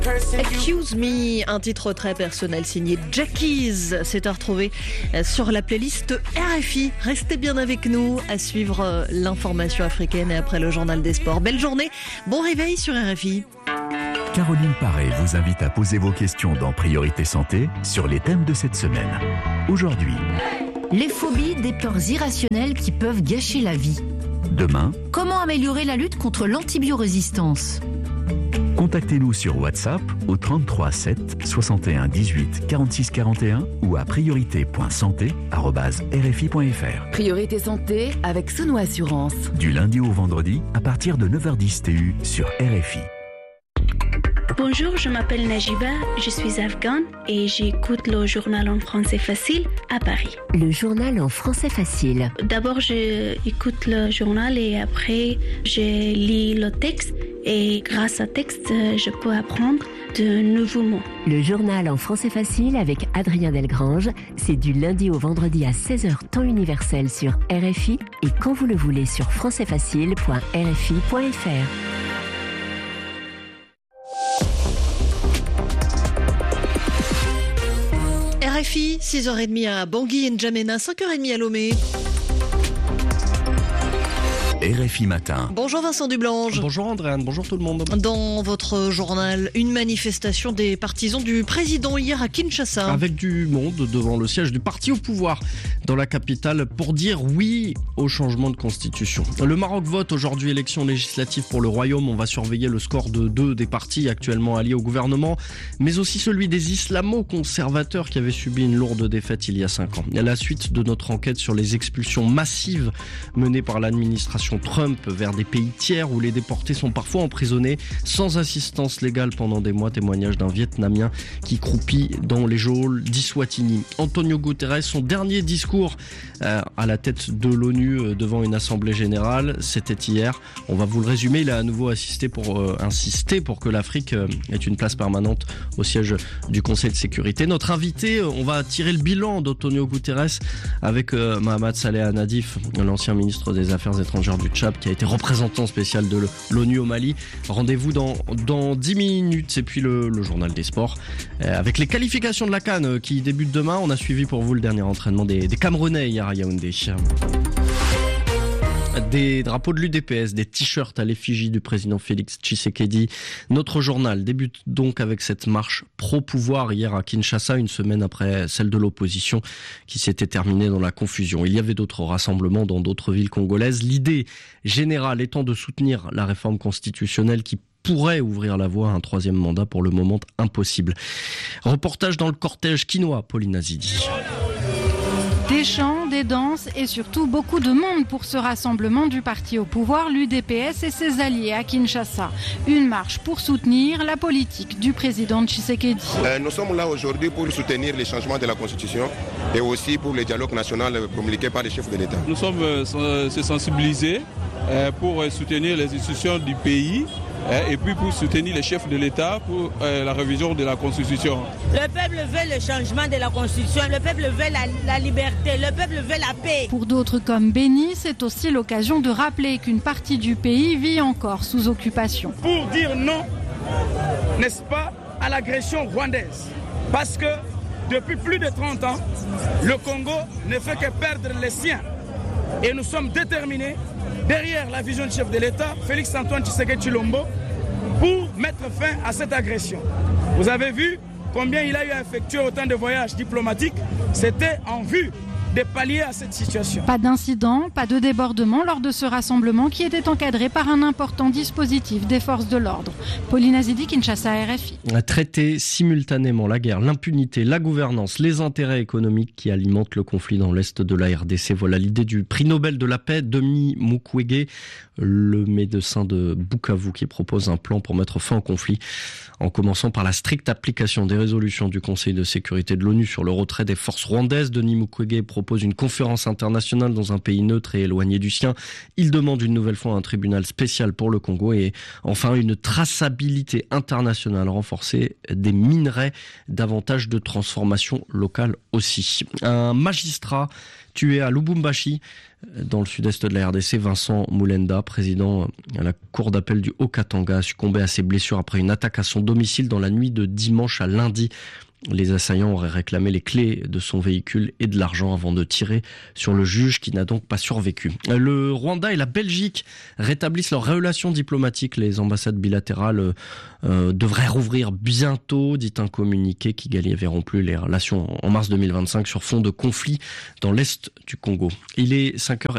Excuse Me, un titre très personnel signé Jackies. C'est à retrouver sur la playlist RFI. Restez bien avec nous à suivre l'information africaine et après le journal des sports. Belle journée, bon réveil sur RFI. Caroline Paré vous invite à poser vos questions dans Priorité Santé sur les thèmes de cette semaine. Aujourd'hui, les phobies, des peurs irrationnelles qui peuvent gâcher la vie. Demain, comment améliorer la lutte contre l'antibiorésistance? Contactez-nous sur WhatsApp au 33 7 61 18 46 41 ou à priorité.santé@rfi.fr. Priorité Santé avec Souno Assurance. Du lundi au vendredi à partir de 9h10 TU sur RFI. Bonjour, je m'appelle Najiba, je suis afghane et j'écoute le journal en français facile à Paris. Le journal en français facile. D'abord, j'écoute le journal et après, je lis le texte et grâce au texte, je peux apprendre de nouveaux mots. Le journal en français facile avec Adrien Delgrange, c'est du lundi au vendredi à 16h temps universel sur RFI et quand vous le voulez sur françaisfacile.rfi.fr. RFI, 6h30 à Bangui et N'Djamena, 5h30 à Lomé. RFI Matin. Bonjour Vincent Dublange. Bonjour Andréane, bonjour tout le monde. Dans votre journal, une manifestation des partisans du président hier à Kinshasa. Avec du monde devant le siège du parti au pouvoir dans la capitale pour dire oui au changement de constitution. Le Maroc vote aujourd'hui élection législative pour le royaume. On va surveiller le score de deux des partis actuellement alliés au gouvernement, mais aussi celui des islamo-conservateurs qui avaient subi une lourde défaite il y a 5 ans. À la suite de notre enquête sur les expulsions massives menées par l'administration Trump vers des pays tiers où les déportés sont parfois emprisonnés sans assistance légale pendant des mois. Témoignage d'un Vietnamien qui croupit dans les geôles d'Eswatini. Antonio Guterres, son dernier discours à la tête de l'ONU devant une assemblée générale, c'était hier. On va vous le résumer. Il a à nouveau insisté pour que l'Afrique ait une place permanente au siège du Conseil de sécurité. Notre invité, on va tirer le bilan d'Antonio Guterres avec Mohamed Saleh Nadif, l'ancien ministre des Affaires étrangères du Tchad, qui a été représentant spécial de l'ONU au Mali. Rendez-vous dans 10 minutes. Et puis le journal des sports avec les qualifications de la CAN qui débutent demain. On a suivi pour vous le dernier entraînement des Camerounais hier à Yaoundé. Des drapeaux de l'UDPS, des t-shirts à l'effigie du président Félix Tshisekedi. Notre journal débute donc avec cette marche pro-pouvoir hier à Kinshasa, une semaine après celle de l'opposition qui s'était terminée dans la confusion. Il y avait d'autres rassemblements dans d'autres villes congolaises. L'idée générale étant de soutenir la réforme constitutionnelle qui pourrait ouvrir la voie à un troisième mandat, pour le moment impossible. Reportage dans le cortège quinois, Pauline Azidi. Des chants, des danses et surtout beaucoup de monde pour ce rassemblement du parti au pouvoir, l'UDPS et ses alliés à Kinshasa. Une marche pour soutenir la politique du président Tshisekedi. Nous sommes là aujourd'hui pour soutenir les changements de la Constitution et aussi pour le dialogue national promulgué par les chefs de l'État. Nous sommes sensibilisés pour soutenir les institutions du pays et puis pour soutenir les chefs de l'État pour la révision de la Constitution. Le peuple veut le changement de la Constitution, le peuple veut la liberté, le peuple veut la paix. Pour d'autres comme Béni, c'est aussi l'occasion de rappeler qu'une partie du pays vit encore sous occupation. Pour dire non, n'est-ce pas, à l'agression rwandaise. Parce que depuis plus de 30 ans, le Congo ne fait que perdre les siens. Et nous sommes déterminés, derrière la vision du chef de l'État, Félix-Antoine Tshisekedi Tshilombo, pour mettre fin à cette agression. Vous avez vu combien il a eu à effectuer autant de voyages diplomatiques. C'était en vue de pallier à cette situation. Pas d'incident, pas de débordement lors de ce rassemblement qui était encadré par un important dispositif des forces de l'ordre. Pauline Azidi, Kinshasa, RFI. Traiter simultanément la guerre, l'impunité, la gouvernance, les intérêts économiques qui alimentent le conflit dans l'est de la RDC. Voilà l'idée du prix Nobel de la paix, Denis Mukwege, le médecin de Bukavu, qui propose un plan pour mettre fin au conflit, en commençant par la stricte application des résolutions du Conseil de sécurité de l'ONU sur le retrait des forces rwandaises. Denis Mukwege propose propose une conférence internationale dans un pays neutre et éloigné du sien. Il demande une nouvelle fois un tribunal spécial pour le Congo et enfin une traçabilité internationale renforcée des minerais, davantage de transformation locale aussi. Un magistrat tué à Lubumbashi, dans le sud-est de la RDC, Vincent Moulenda, président à la cour d'appel du Haut-Katanga, a succombé à ses blessures après une attaque à son domicile dans la nuit de dimanche à lundi. Les assaillants auraient réclamé les clés de son véhicule et de l'argent avant de tirer sur le juge qui n'a donc pas survécu. Le Rwanda et la Belgique rétablissent leurs relations diplomatiques. Les ambassades bilatérales devraient rouvrir bientôt, dit un communiqué qui verront plus les relations en mars 2025 sur fond de conflit dans l'est du Congo. Il est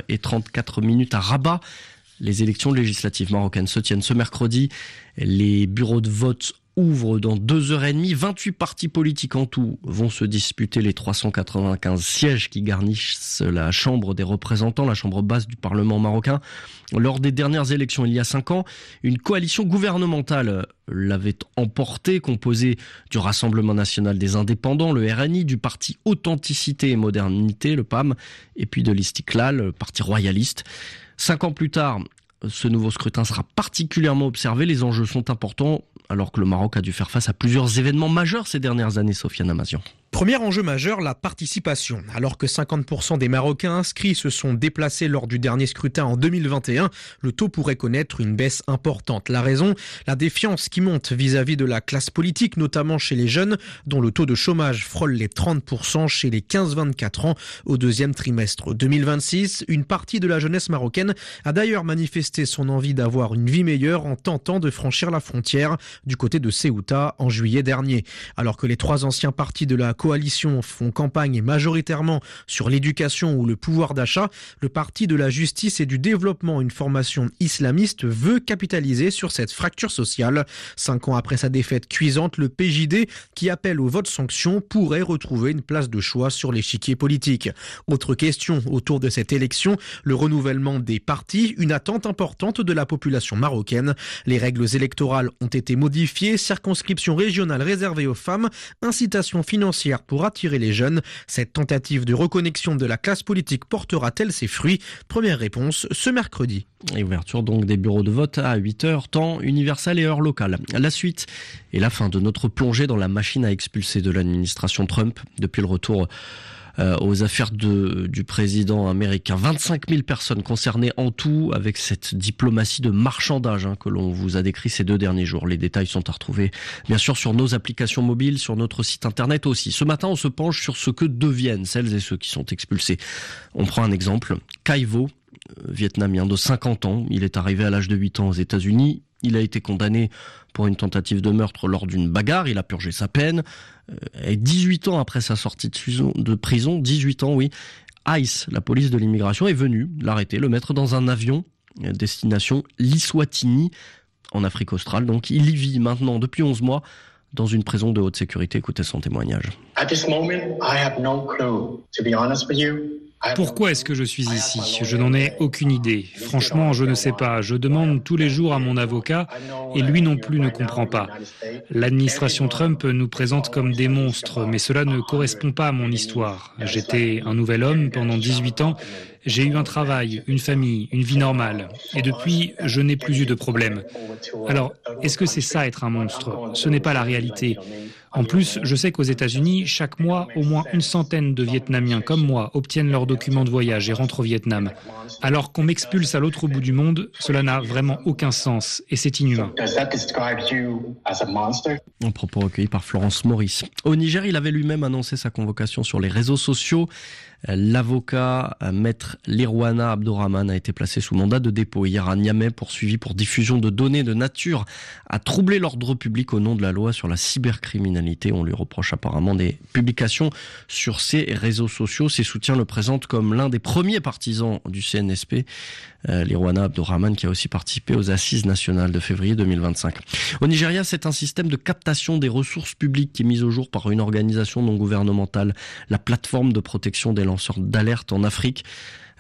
5h34 à Rabat. Les élections législatives marocaines se tiennent ce mercredi. Les bureaux de vote ouvrent dans 2h30. 28 partis politiques en tout vont se disputer les 395 sièges qui garnissent la Chambre des représentants, la chambre basse du Parlement marocain. Lors des dernières élections, il y a 5 ans, une coalition gouvernementale l'avait emporté, composée du Rassemblement national des indépendants, le RNI, du parti Authenticité et Modernité, le PAM, et puis de l'Istiklal, le parti royaliste. 5 ans plus tard, ce nouveau scrutin sera particulièrement observé. Les enjeux sont importants, alors que le Maroc a dû faire face à plusieurs événements majeurs ces dernières années, Sofiane Amazian. Premier enjeu majeur, la participation. Alors que 50% des Marocains inscrits se sont déplacés lors du dernier scrutin en 2021, le taux pourrait connaître une baisse importante. La raison, la défiance qui monte vis-à-vis de la classe politique, notamment chez les jeunes, dont le taux de chômage frôle les 30% chez les 15-24 ans au deuxième trimestre 2026. Une partie de la jeunesse marocaine a d'ailleurs manifesté son envie d'avoir une vie meilleure en tentant de franchir la frontière du côté de Ceuta en juillet dernier. Alors que les 3 anciens partis de la coalition font campagne majoritairement sur l'éducation ou le pouvoir d'achat, le parti de la justice et du développement, une formation islamiste, veut capitaliser sur cette fracture sociale. 5 ans après sa défaite cuisante, le PJD, qui appelle au vote sanction, pourrait retrouver une place de choix sur l'échiquier politique. Autre question autour de cette élection, le renouvellement des partis, une attente importante de la population marocaine. Les règles électorales ont été modifiées, circonscription régionale réservée aux femmes, incitation financière pour attirer les jeunes. Cette tentative de reconnexion de la classe politique portera-t-elle ses fruits? Première réponse ce mercredi. Et ouverture donc des bureaux de vote à 8h, temps universel et heure locale. La suite et la fin de notre plongée dans la machine à expulser de l'administration Trump depuis le retour aux affaires du président américain. 25 000 personnes concernées en tout avec cette diplomatie de marchandage que l'on vous a décrit ces 2 derniers jours. Les détails sont à retrouver bien sûr sur nos applications mobiles, sur notre site internet aussi. Ce matin, on se penche sur ce que deviennent celles et ceux qui sont expulsés. On prend un exemple. Cai Vo, vietnamien de 50 ans. Il est arrivé à l'âge de 8 ans aux États-Unis. Il a été condamné pour une tentative de meurtre lors d'une bagarre. Il a purgé sa peine. Et 18 ans après sa sortie de prison, 18 ans, oui, ICE, la police de l'immigration, est venue l'arrêter, le mettre dans un avion destination l'Eswatini, en Afrique australe. Donc il y vit maintenant depuis 11 mois dans une prison de haute sécurité. Écoutez son témoignage. At this moment, I have no clue, to be honest with you. Pourquoi est-ce que je suis ici? Je n'en ai aucune idée. Franchement, je ne sais pas. Je demande tous les jours à mon avocat et lui non plus ne comprend pas. L'administration Trump nous présente comme des monstres, mais cela ne correspond pas à mon histoire. J'étais un nouvel homme pendant 18 ans. J'ai eu un travail, une famille, une vie normale. Et depuis, je n'ai plus eu de problème. Alors, est-ce que c'est ça être un monstre? Ce n'est pas la réalité. En plus, je sais qu'aux États-Unis, chaque mois, au moins une centaine de Vietnamiens comme moi obtiennent leurs documents de voyage et rentrent au Vietnam. Alors qu'on m'expulse à l'autre bout du monde, cela n'a vraiment aucun sens et c'est inhumain. Un propos recueilli par Florence Maurice. Au Niger, il avait lui-même annoncé sa convocation sur les réseaux sociaux. L'avocat maître Lirwana Abdourahmane a été placé sous mandat de dépôt hier à Niamey, poursuivi pour diffusion de données de nature à troubler l'ordre public au nom de la loi sur la cybercriminalité. On lui reproche apparemment des publications sur ses réseaux sociaux. Ses soutiens le présentent comme l'un des premiers partisans du CNSP. Lirwana Abdourahmane qui a aussi participé aux assises nationales de février 2025. Au Nigeria, c'est un système de captation des ressources publiques qui est mis au jour par une organisation non gouvernementale, la plateforme de protection des lanceurs d'alerte en Afrique.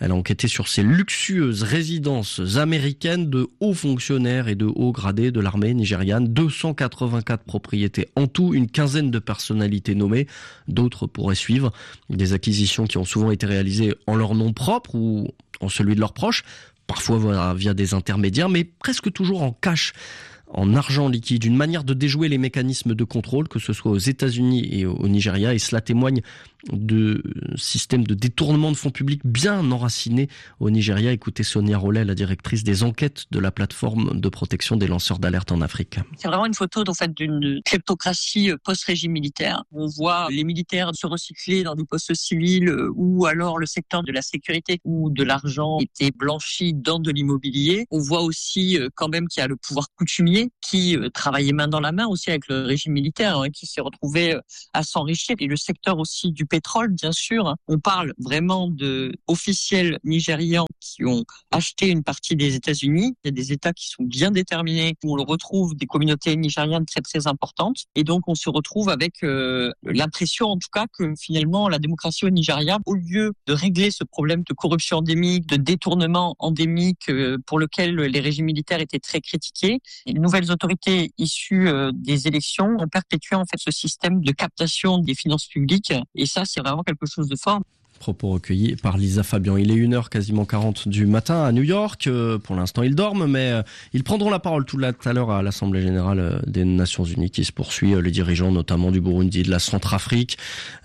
Elle a enquêté sur ces luxueuses résidences américaines de hauts fonctionnaires et de hauts gradés de l'armée nigériane. 284 propriétés en tout, une quinzaine de personnalités nommées. D'autres pourraient suivre. Des acquisitions qui ont souvent été réalisées en leur nom propre ou en celui de leurs proches, parfois via des intermédiaires, mais presque toujours en cash, en argent liquide, une manière de déjouer les mécanismes de contrôle, que ce soit aux États-Unis et au Nigeria, et cela témoigne de systèmes de détournement de fonds publics bien enracinés au Nigeria. Écoutez Sonia Rollet, la directrice des enquêtes de la plateforme de protection des lanceurs d'alerte en Afrique. C'est vraiment une photo d'une kleptocratie post-régime militaire. On voit les militaires se recycler dans des postes civils ou alors le secteur de la sécurité où de l'argent était blanchi dans de l'immobilier. On voit aussi quand même qu'il y a le pouvoir coutumier qui travaillait main dans la main aussi avec le régime militaire, qui s'est retrouvé à s'enrichir. Et le secteur aussi du pétrole, bien sûr. On parle vraiment de officiels nigérians qui ont acheté une partie des États-Unis. Il y a des États qui sont bien déterminés, où on retrouve des communautés nigérianes très très importantes. Et donc on se retrouve avec l'impression en tout cas que finalement la démocratie au Nigeria, au lieu de régler ce problème de corruption endémique, de détournement endémique pour lequel les régimes militaires étaient très critiqués, les nouvelles autorités issues des élections ont perpétué en fait ce système de captation des finances publiques. Et ça, c'est vraiment quelque chose de fort. Propos recueillis par Lisa Fabian. Il est 1h quasiment 40 du matin à New York. Pour l'instant, ils dorment, mais ils prendront la parole tout à l'heure à l'Assemblée Générale des Nations Unies qui se poursuit. Les dirigeants notamment du Burundi, de la Centrafrique,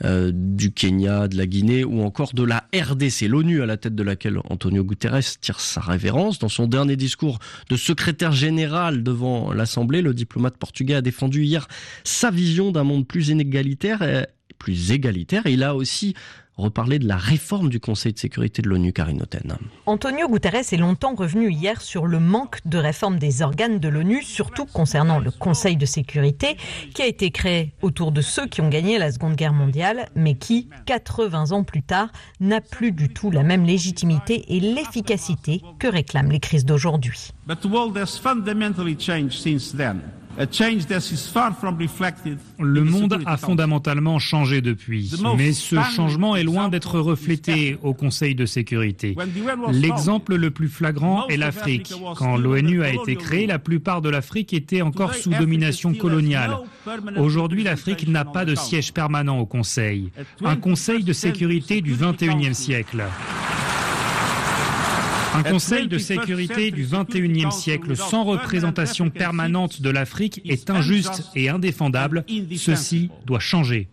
du Kenya, de la Guinée ou encore de la RDC. L'ONU à la tête de laquelle Antonio Guterres tire sa révérence. Dans son dernier discours de secrétaire général devant l'Assemblée, le diplomate portugais a défendu hier sa vision d'un monde plus inégalitaire et plus égalitaire. Et il a aussi reparler de la réforme du Conseil de sécurité de l'ONU, Karine Oten. Antonio Guterres est longtemps revenu hier sur le manque de réforme des organes de l'ONU, surtout concernant le Conseil de sécurité, qui a été créé autour de ceux qui ont gagné la Seconde Guerre mondiale, mais qui, 80 ans plus tard, n'a plus du tout la même légitimité et l'efficacité que réclament les crises d'aujourd'hui. But the world has fundamentally changed since then. Le monde a fondamentalement changé depuis, mais ce changement est loin d'être reflété au Conseil de sécurité. L'exemple le plus flagrant est l'Afrique. Quand l'ONU a été créée, la plupart de l'Afrique était encore sous domination coloniale. Aujourd'hui, l'Afrique n'a pas de siège permanent au Conseil. Un Conseil de sécurité du XXIe siècle. Un Conseil de sécurité du XXIe siècle sans représentation permanente de l'Afrique est injuste et indéfendable. Ceci doit changer.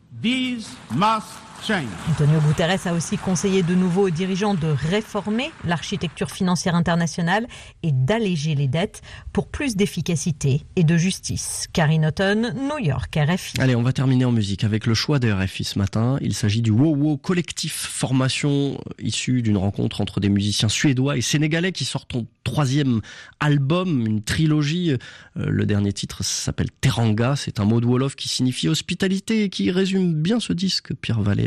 Antonio Guterres a aussi conseillé de nouveau aux dirigeants de réformer l'architecture financière internationale et d'alléger les dettes pour plus d'efficacité et de justice. Karine Oten, New York, RFI. Allez, on va terminer en musique avec le choix de RFI ce matin. Il s'agit du Wow Collectif, formation issue d'une rencontre entre des musiciens suédois et sénégalais qui sortent un 3e album, une trilogie. Le dernier titre s'appelle Teranga. C'est un mot de Wolof qui signifie hospitalité et qui résume bien ce disque, Pierre Vallée.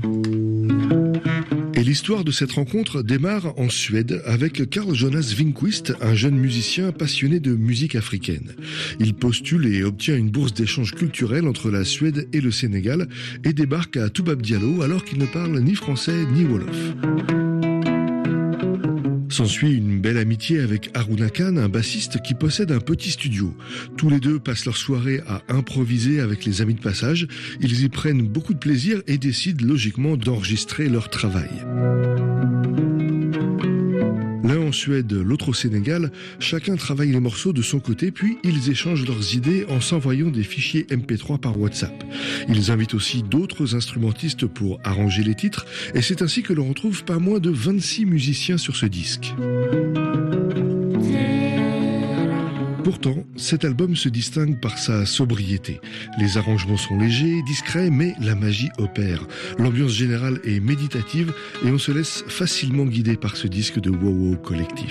Et l'histoire de cette rencontre démarre en Suède avec Carl Jonas Winquist, un jeune musicien passionné de musique africaine. Il postule et obtient une bourse d'échange culturel entre la Suède et le Sénégal et débarque à Toubab Diallo alors qu'il ne parle ni français ni wolof. S'ensuit une belle amitié avec Haruna Khan, un bassiste qui possède un petit studio. Tous les deux passent leur soirée à improviser avec les amis de passage. Ils y prennent beaucoup de plaisir et décident logiquement d'enregistrer leur travail. L'un en Suède, l'autre au Sénégal, chacun travaille les morceaux de son côté, puis ils échangent leurs idées en s'envoyant des fichiers MP3 par WhatsApp. Ils invitent aussi d'autres instrumentistes pour arranger les titres, et c'est ainsi que l'on retrouve pas moins de 26 musiciens sur ce disque. Pourtant, cet album se distingue par sa sobriété. Les arrangements sont légers, discrets, mais la magie opère. L'ambiance générale est méditative et on se laisse facilement guider par ce disque de Wow Collectif.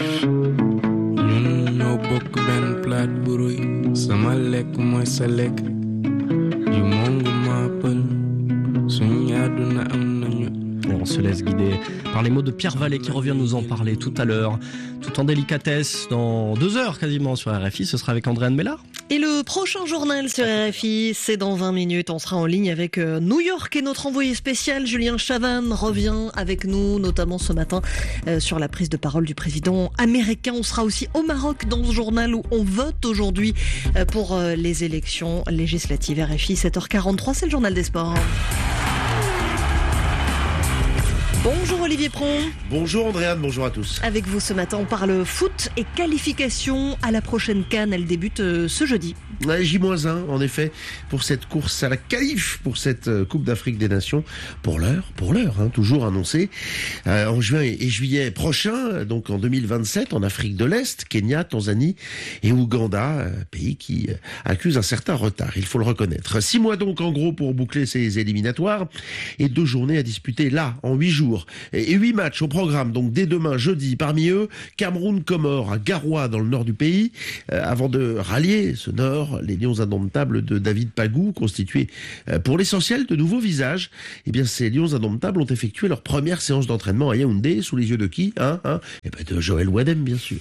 On se laisse express, guidé par les mots de Pierre Vallée qui revient nous en parler tout à l'heure. Tout en délicatesse, dans 2 heures quasiment sur RFI, ce sera avec Andréane Mélard. Et le prochain journal sur RFI, c'est dans 20 minutes. On sera en ligne avec New York et notre envoyé spécial Julien Chavannes revient avec nous, notamment ce matin sur la prise de parole du président américain. On sera aussi au Maroc dans ce journal où on vote aujourd'hui pour les élections législatives. RFI 7h43, c'est le journal des sports. Bonjour Olivier Pron. Bonjour Andréane, bonjour à tous. Avec vous ce matin, on parle foot et qualification à la prochaine CAN. Elle débute ce jeudi. J-1 en effet pour cette course à la qualif pour cette Coupe d'Afrique des Nations pour l'heure, toujours annoncée en juin et juillet prochain, donc en 2027 en Afrique de l'Est, Kenya, Tanzanie et Ouganda, pays qui accuse un certain retard, il faut le reconnaître. 6 mois donc en gros pour boucler ces éliminatoires et 2 journées à disputer là en 8 jours et 8 matchs au programme donc dès demain jeudi, parmi eux Cameroun-Comores à Garoua dans le nord du pays, avant de rallier ce nord les Lions indomptables de David Pagou, constitués pour l'essentiel de nouveaux visages. Eh bien, ces Lions indomptables ont effectué leur première séance d'entraînement à Yaoundé, sous les yeux de qui de Joël Wadem, bien sûr.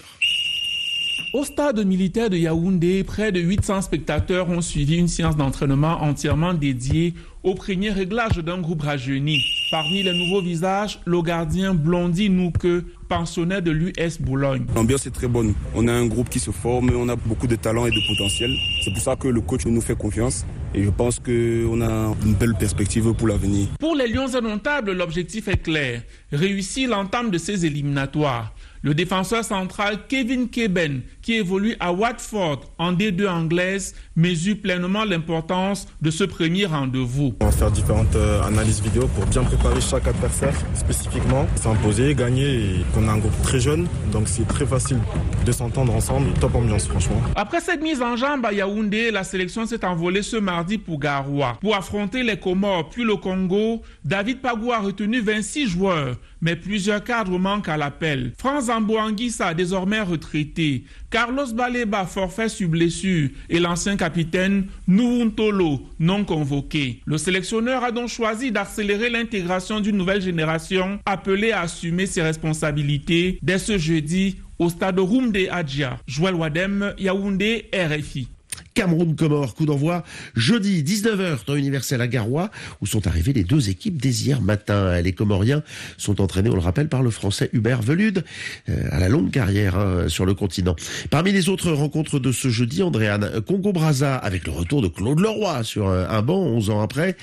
Au stade militaire de Yaoundé, près de 800 spectateurs ont suivi une séance d'entraînement entièrement dédiée au premier réglage d'un groupe rajeuni. Parmi les nouveaux visages, le gardien Blondie Nouke, pensionnaire de l'US Boulogne. L'ambiance est très bonne. On a un groupe qui se forme, on a beaucoup de talent et de potentiel. C'est pour ça que le coach nous fait confiance et je pense qu'on a une belle perspective pour l'avenir. Pour les Lions indomptables, l'objectif est clair. Réussir l'entame de ces éliminatoires. Le défenseur central Kevin Keben, qui évolue à Watford en D2 anglaise, mesure pleinement l'importance de ce premier rendez-vous. On va faire différentes analyses vidéo pour bien préparer chaque adversaire spécifiquement, s'imposer, gagner et qu'on a un groupe très jeune, donc c'est très facile de s'entendre ensemble. Top ambiance franchement. Après cette mise en jambe à Yaoundé, la sélection s'est envolée ce mardi pour Garoua. Pour affronter les Comores puis le Congo, David Pagou a retenu 26 joueurs, mais plusieurs cadres manquent à l'appel. Franz Ambouanguissa, désormais retraité, Carlos Baleba, forfait sur blessure, et l'ancien capitaine Nuuntolo, non convoqué. Le sélectionneur a donc choisi d'accélérer l'intégration d'une nouvelle génération appelée à assumer ses responsabilités dès ce jeudi au stade Rumde Adjia. Joël Wadem, Yaoundé, RFI. Cameroun-Comores, coup d'envoi jeudi 19h temps universel à Garoua où sont arrivées les 2 équipes dès hier matin. Les Comoriens sont entraînés, on le rappelle, par le français Hubert Velude à la longue carrière sur le continent. Parmi les autres rencontres de ce jeudi, Andréane, Congo-Brazza avec le retour de Claude Leroy sur un banc 11 ans après.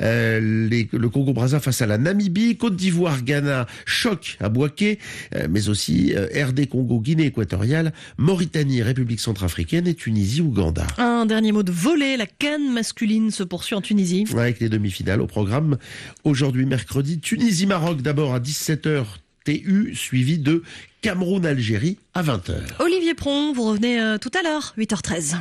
Le Congo-Brazza face à la Namibie, Côte d'Ivoire, Ghana, choc à Bouaké, mais aussi RD Congo, Guinée équatoriale, Mauritanie, République centrafricaine et Tunisie, Ouganda. Un dernier mot de volley, la CAN masculine se poursuit en Tunisie. Avec les demi-finales au programme aujourd'hui mercredi, Tunisie-Maroc d'abord à 17h TU, suivi de Cameroun-Algérie à 20h. Olivier Pron, vous revenez tout à l'heure, 8h13.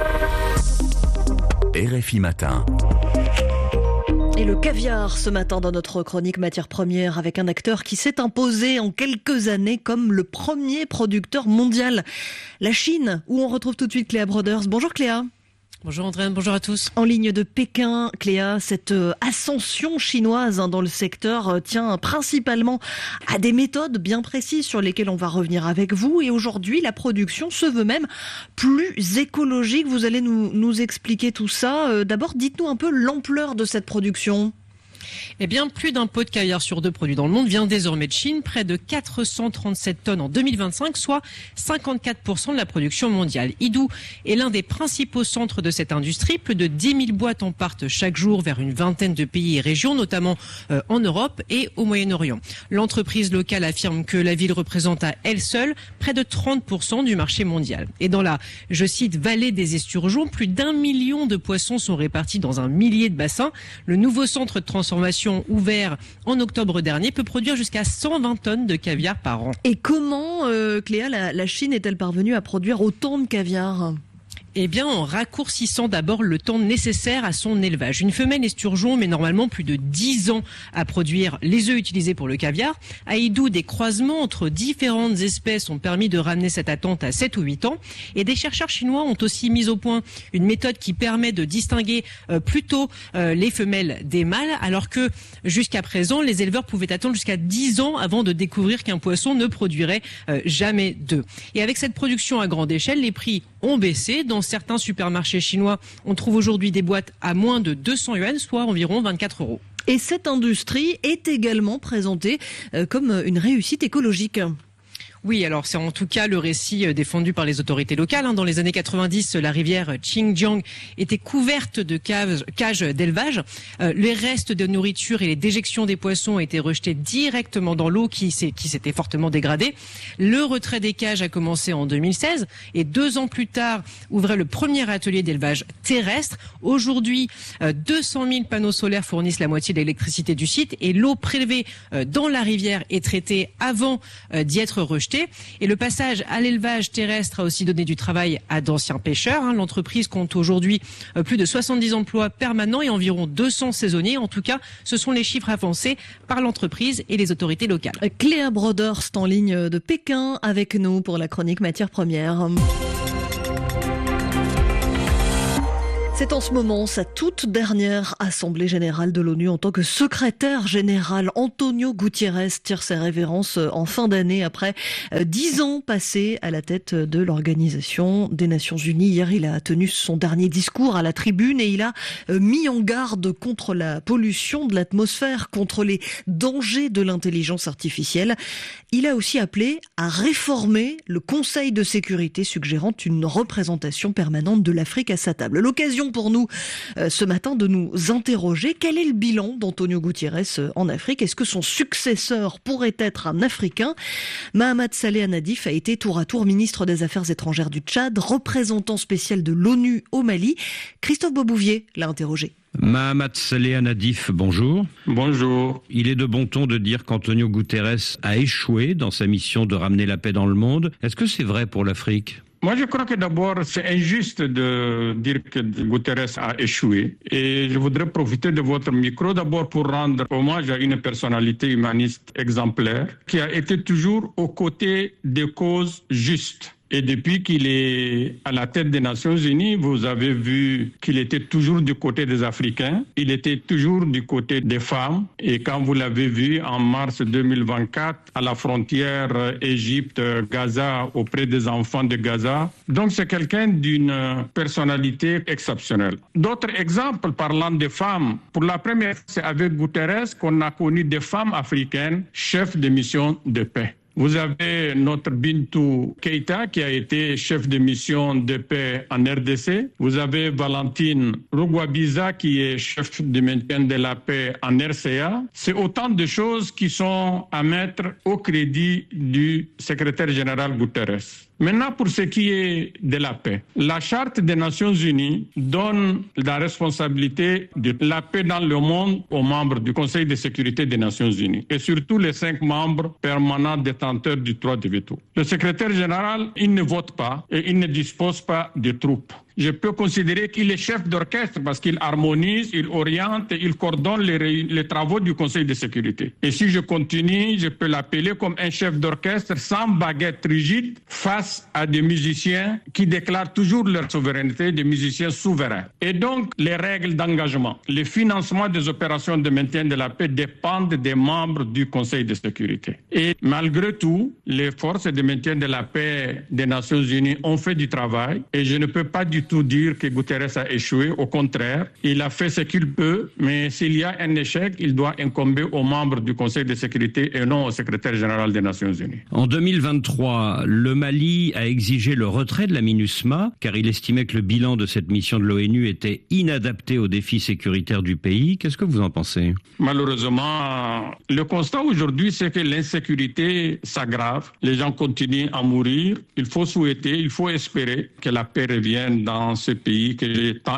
RFI Matin. Et le caviar ce matin dans notre chronique matière première avec un acteur qui s'est imposé en quelques années comme le premier producteur mondial. La Chine, où on retrouve tout de suite Cléa Broders. Bonjour Cléa. Bonjour Andréane, bonjour à tous. En ligne de Pékin, Cléa, cette ascension chinoise dans le secteur tient principalement à des méthodes bien précises sur lesquelles on va revenir avec vous. Et aujourd'hui, la production se veut même plus écologique. Vous allez nous expliquer tout ça. D'abord, dites-nous un peu l'ampleur de cette production. Eh bien, plus d'un pot de caviar sur 2 produit dans le monde vient désormais de Chine, près de 437 tonnes en 2025, soit 54% de la production mondiale. Idou est l'un des principaux centres de cette industrie. Plus de 10 000 boîtes en partent chaque jour vers une vingtaine de pays et régions, notamment en Europe et au Moyen-Orient. L'entreprise locale affirme que la ville représente à elle seule près de 30% du marché mondial. Et dans la, je cite, vallée des esturgeons, plus d'1 million de poissons sont répartis dans un millier de bassins. Le nouveau centre de transformation ouvert en octobre dernier peut produire jusqu'à 120 tonnes de caviar par an. Et comment, Cléa, la Chine est-elle parvenue à produire autant de caviar ? Eh bien, en raccourcissant d'abord le temps nécessaire à son élevage. Une femelle esturgeon met normalement plus de 10 ans à produire les œufs utilisés pour le caviar. À Idou, des croisements entre différentes espèces ont permis de ramener cette attente à 7 ou 8 ans. Et des chercheurs chinois ont aussi mis au point une méthode qui permet de distinguer plus tôt les femelles des mâles, alors que jusqu'à présent, les éleveurs pouvaient attendre jusqu'à 10 ans avant de découvrir qu'un poisson ne produirait jamais d'œufs. Et avec cette production à grande échelle, les prix ont baissé. Dans certains supermarchés chinois, on trouve aujourd'hui des boîtes à moins de 200 yuan, soit environ 24 €. Et cette industrie est également présentée comme une réussite écologique. Oui, alors c'est en tout cas le récit défendu par les autorités locales. Dans les années 90, la rivière Xinjiang était couverte de cages d'élevage. Les restes de nourriture et les déjections des poissons étaient rejetés directement dans l'eau qui s'était fortement dégradée. Le retrait des cages a commencé en 2016 et 2 ans plus tard ouvrait le premier atelier d'élevage terrestre. Aujourd'hui, 200 000 panneaux solaires fournissent la moitié de l'électricité du site et l'eau prélevée dans la rivière est traitée avant d'y être rejetée. Et le passage à l'élevage terrestre a aussi donné du travail à d'anciens pêcheurs. L'entreprise compte aujourd'hui plus de 70 emplois permanents et environ 200 saisonniers. En tout cas, ce sont les chiffres avancés par l'entreprise et les autorités locales. Cléa Broderst en ligne de Pékin avec nous pour la chronique matières premières. C'est en ce moment sa toute dernière assemblée générale de l'ONU en tant que secrétaire général. Antonio Gutiérrez tire ses révérences en fin d'année après 10 ans passés à la tête de l'Organisation des Nations Unies. Hier, il a tenu son dernier discours à la tribune et il a mis en garde contre la pollution de l'atmosphère, contre les dangers de l'intelligence artificielle. Il a aussi appelé à réformer le Conseil de sécurité, suggérant une représentation permanente de l'Afrique à sa table. L'occasion pour nous ce matin de nous interroger. Quel est le bilan d'Antonio Gutiérrez en Afrique? Est-ce que son successeur pourrait être un Africain? Mahamat Saleh Nadif a été tour à tour ministre des Affaires étrangères du Tchad, représentant spécial de l'ONU au Mali. Christophe Beaubouvier l'a interrogé. Mahamat Saleh Nadif, bonjour. Bonjour. Il est de bon ton de dire qu'Antonio Guterres a échoué dans sa mission de ramener la paix dans le monde. Est-ce que c'est vrai pour l'Afrique ? Moi, je crois que d'abord, c'est injuste de dire que Guterres a échoué. Et je voudrais profiter de votre micro d'abord pour rendre hommage à une personnalité humaniste exemplaire qui a été toujours aux côtés des causes justes. Et depuis qu'il est à la tête des Nations Unies, vous avez vu qu'il était toujours du côté des Africains, il était toujours du côté des femmes. Et quand vous l'avez vu en mars 2024 à la frontière Égypte-Gaza auprès des enfants de Gaza, donc c'est quelqu'un d'une personnalité exceptionnelle. D'autres exemples parlant des femmes, pour la première fois, c'est avec Guterres qu'on a connu des femmes africaines chefs de mission de paix. Vous avez notre Bintou Keïta qui a été chef de mission de paix en RDC. Vous avez Valentine Rugwabiza qui est chef de maintien de la paix en RCA. C'est autant de choses qui sont à mettre au crédit du secrétaire général Guterres. Maintenant, pour ce qui est de la paix, la Charte des Nations Unies donne la responsabilité de la paix dans le monde aux membres du Conseil de sécurité des Nations Unies et surtout les 5 membres permanents détenteurs du droit de veto. Le secrétaire général, il ne vote pas et il ne dispose pas de troupes. Je peux considérer qu'il est chef d'orchestre parce qu'il harmonise, il oriente et il coordonne les travaux du Conseil de sécurité. Et si je continue, je peux l'appeler comme un chef d'orchestre sans baguette rigide face à des musiciens qui déclarent toujours leur souveraineté, des musiciens souverains. Et donc, les règles d'engagement, le financement des opérations de maintien de la paix dépendent des membres du Conseil de sécurité. Et malgré tout, les forces de maintien de la paix des Nations Unies ont fait du travail et je ne peux pas du tout dire que Guterres a échoué. Au contraire, il a fait ce qu'il peut, mais s'il y a un échec, il doit incomber aux membres du Conseil de sécurité et non au secrétaire général des Nations Unies. En 2023, le Mali a exigé le retrait de la MINUSMA car il estimait que le bilan de cette mission de l'ONU était inadapté aux défis sécuritaires du pays. Qu'est-ce que vous en pensez? Malheureusement, le constat aujourd'hui, c'est que l'insécurité s'aggrave. Les gens continuent à mourir. Il faut souhaiter, il faut espérer que la paix revienne dans ce pays que j'ai tant aimé.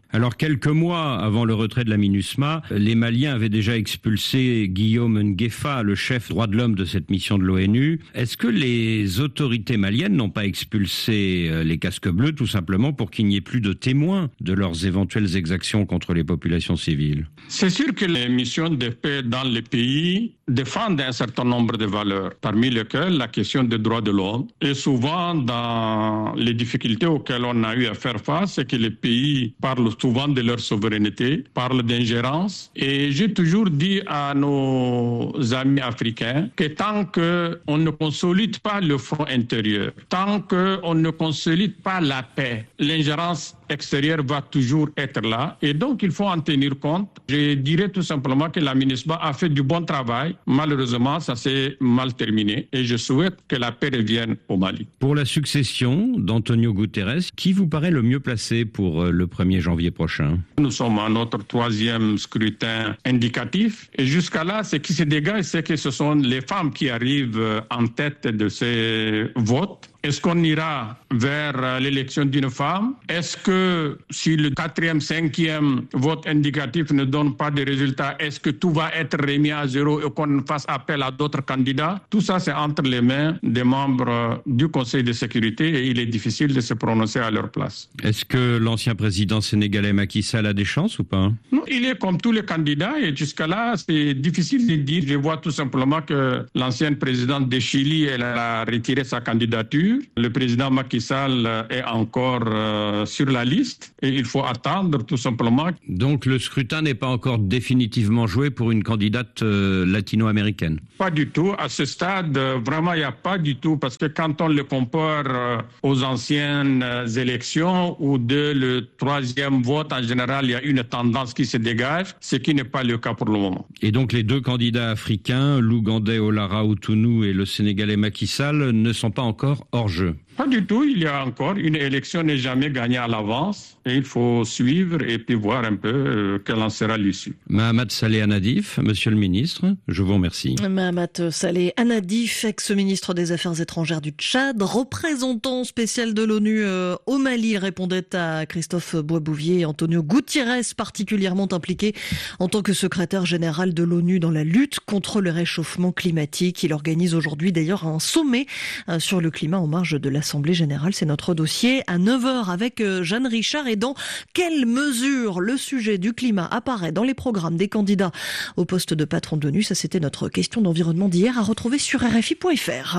Alors, quelques mois avant le retrait de la MINUSMA, les Maliens avaient déjà expulsé Guillaume Nguefa, le chef droit de l'homme de cette mission de l'ONU. Est-ce que les autorités maliennes n'ont pas expulsé les casques bleus tout simplement pour qu'il n'y ait plus de témoins de leurs éventuelles exactions contre les populations civiles? C'est sûr que les missions de paix dans les pays défendent un certain nombre de valeurs, parmi lesquelles la question des droits de l'homme. Et souvent, dans les difficultés auxquelles on a eu à faire face, c'est que les pays parlent souvent de leur souveraineté, parlent d'ingérence. Et j'ai toujours dit à nos amis africains que tant qu'on ne consolide pas le front intérieur, tant qu'on ne consolide pas la paix, l'ingérence extérieure va toujours être là. Et donc, il faut en tenir compte. Je dirais tout simplement que la MINUSMA a fait du bon travail. Malheureusement, ça s'est mal terminé. Et je souhaite que la paix revienne au Mali. Pour la succession d'Antonio Guterres, qui vous paraît le mieux placé pour le 1er janvier prochain? Nous sommes à notre 3e scrutin indicatif. Et jusqu'à là, ce qui se dégage, c'est que ce sont les femmes qui arrivent en tête de ces votes. Est-ce qu'on ira vers l'élection d'une femme? Est-ce que si le 4e, 5e vote indicatif ne donne pas de résultats, est-ce que tout va être remis à zéro et qu'on fasse appel à d'autres candidats? Tout ça, c'est entre les mains des membres du Conseil de sécurité et il est difficile de se prononcer à leur place. Est-ce que l'ancien président sénégalais Macky Sall a des chances ou pas? Non, il est comme tous les candidats et jusqu'à là, c'est difficile de dire. Je vois tout simplement que l'ancienne présidente de Chili, elle a retiré sa candidature. Le président Macky Sall est encore sur la liste et il faut attendre tout simplement. Donc le scrutin n'est pas encore définitivement joué pour une candidate latino-américaine? Pas du tout. À ce stade, vraiment, il n'y a pas du tout parce que quand on le compare aux anciennes élections où dès le 3e vote, en général, il y a une tendance qui se dégage, ce qui n'est pas le cas pour le moment. Et donc les deux candidats africains, l'Ougandais Olara Outtounou et le Sénégalais Macky Sall, ne sont pas encore hors jeu? Pas du tout. Il y a encore une élection n'est jamais gagnée à l'avance et il faut suivre et puis voir un peu quelle en sera l'issue. Mahamat Saleh Anadif, monsieur le ministre, je vous remercie. Mahamat Saleh Anadif, ex-ministre des Affaires étrangères du Tchad, représentant spécial de l'ONU au Mali, répondait à Christophe Boisbouvier. Antonio Guterres, particulièrement impliqué en tant que secrétaire général de l'ONU dans la lutte contre le réchauffement climatique. Il organise aujourd'hui d'ailleurs un sommet sur le climat en marge de l'Assemblée générale. C'est notre dossier à 9h avec Jeanne Richard. Et dans quelle mesure le sujet du climat apparaît dans les programmes des candidats au poste de patron de l'ONU? Ça, c'était notre question d'environnement d'hier à retrouver sur RFI.fr.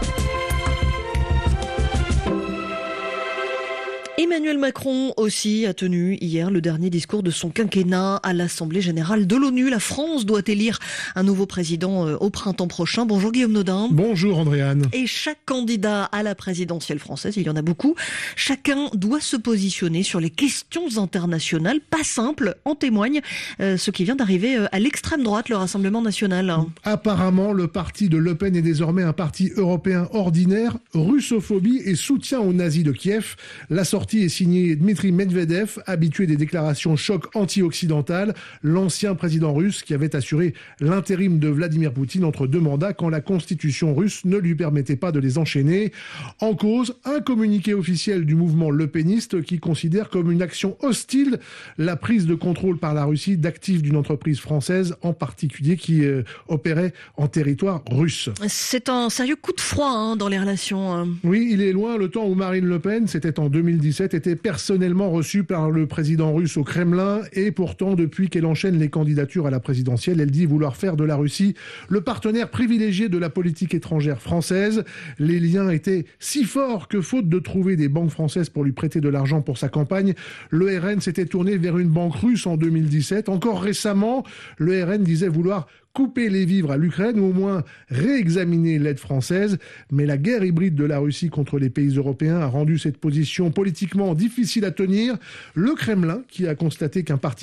Emmanuel Macron aussi a tenu hier le dernier discours de son quinquennat à l'Assemblée générale de l'ONU. La France doit élire un nouveau président au printemps prochain. Bonjour Guillaume Nodin. Bonjour Andréane. Et chaque candidat à la présidentielle française, il y en a beaucoup, chacun doit se positionner sur les questions internationales, pas simples, en témoigne ce qui vient d'arriver à l'extrême droite, le Rassemblement national. Apparemment, le parti de Le Pen est désormais un parti européen ordinaire, russophobie et soutien aux nazis de Kiev. La sortie est signé Dmitri Medvedev, habitué des déclarations choc anti-occidentales, l'ancien président russe qui avait assuré l'intérim de Vladimir Poutine entre deux mandats quand la constitution russe ne lui permettait pas de les enchaîner. En cause, un communiqué officiel du mouvement lepéniste qui considère comme une action hostile la prise de contrôle par la Russie d'actifs d'une entreprise française en particulier qui opérait en territoire russe. C'est un sérieux coup de froid dans les relations. Oui, il est loin le temps où Marine Le Pen, c'était en 2017, était personnellement reçue par le président russe au Kremlin et pourtant depuis qu'elle enchaîne les candidatures à la présidentielle, elle dit vouloir faire de la Russie le partenaire privilégié de la politique étrangère française. Les liens étaient si forts que faute de trouver des banques françaises pour lui prêter de l'argent pour sa campagne, le RN s'était tourné vers une banque russe en 2017. Encore récemment, le RN disait vouloir couper les vivres à l'Ukraine ou au moins réexaminer l'aide française. Mais la guerre hybride de la Russie contre les pays européens a rendu cette position politiquement difficile à tenir. Le Kremlin, qui a constaté qu'un parti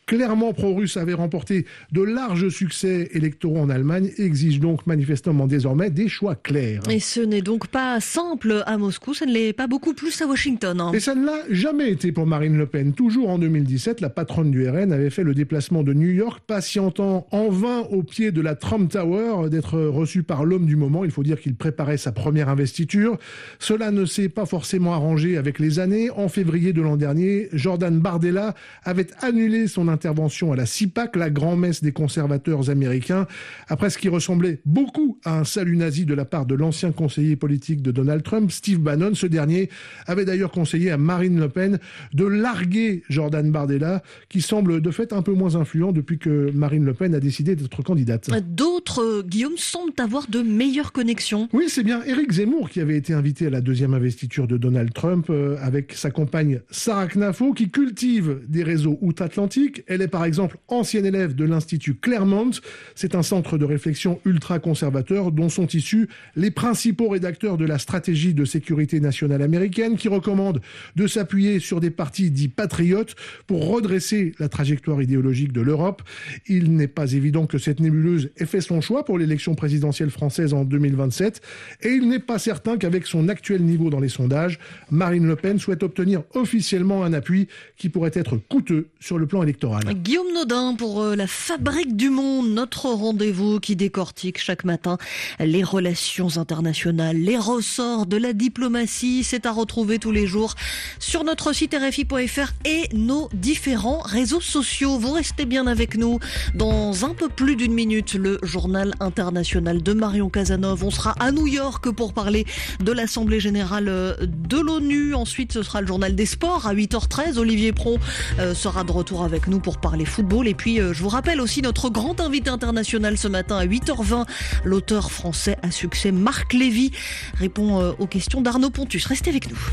clairement pro-russe avait remporté de larges succès électoraux en Allemagne et exige donc manifestement désormais des choix clairs. Et ce n'est donc pas simple à Moscou, ça ne l'est pas beaucoup plus à Washington. Et ça ne l'a jamais été pour Marine Le Pen. Toujours en 2017, la patronne du RN avait fait le déplacement de New York, patientant en vain au pied de la Trump Tower d'être reçue par l'homme du moment. Il faut dire qu'il préparait sa première investiture. Cela ne s'est pas forcément arrangé avec les années. En février de l'an dernier, Jordan Bardella avait annulé son intervention à la CIPAC, la grand-messe des conservateurs américains, après ce qui ressemblait beaucoup à un salut nazi de la part de l'ancien conseiller politique de Donald Trump, Steve Bannon. Ce dernier avait d'ailleurs conseillé à Marine Le Pen de larguer Jordan Bardella, qui semble de fait un peu moins influent depuis que Marine Le Pen a décidé d'être candidate. D'autres, Guillaume, semblent avoir de meilleures connexions. Oui, c'est bien Éric Zemmour qui avait été invité à la deuxième investiture de Donald Trump avec sa compagne Sarah Knafo, qui cultive des réseaux outre-Atlantique. Elle est par exemple ancienne élève de l'Institut Claremont. C'est un centre de réflexion ultra-conservateur dont sont issus les principaux rédacteurs de la stratégie de sécurité nationale américaine, qui recommandent de s'appuyer sur des partis dits patriotes pour redresser la trajectoire idéologique de l'Europe. Il n'est pas évident que cette nébuleuse ait fait son choix pour l'élection présidentielle française en 2027 et il n'est pas certain qu'avec son actuel niveau dans les sondages, Marine Le Pen souhaite obtenir officiellement un appui qui pourrait être coûteux sur le plan électoral. Guillaume Nodin pour la Fabrique du Monde, notre rendez-vous qui décortique chaque matin les relations internationales, les ressorts de la diplomatie. C'est à retrouver tous les jours sur notre site RFI.fr et nos différents réseaux sociaux. Vous restez bien avec nous. Dans un peu plus d'une minute, le journal international de Marion Cazeneuve. On sera à New York pour parler de l'Assemblée générale de l'ONU. Ensuite, ce sera le journal des sports à 8h13. Olivier Pron sera de retour avec nous pour parler football. Et puis, je vous rappelle aussi notre grand invité international ce matin à 8h20. L'auteur français à succès Marc Lévy répond aux questions d'Arnaud Pontus. Restez avec nous.